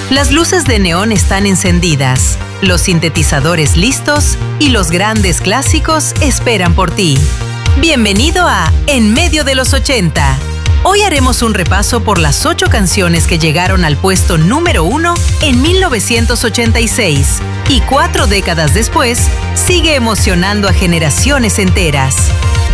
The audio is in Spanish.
Las luces de neón están encendidas, los sintetizadores listos y los grandes clásicos esperan por ti. Bienvenido a En Medio de los 80. Hoy haremos un repaso por las 8 canciones que llegaron al puesto número 1 en 1986 y 4 décadas después sigue emocionando a generaciones enteras.